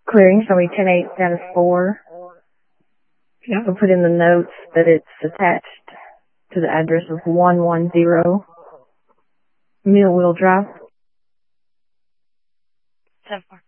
Clearing, shall we 10-8 status 4? Yeah. We'll put in the notes that it's attached to the address of 110 Millwheel Drive. 10-4.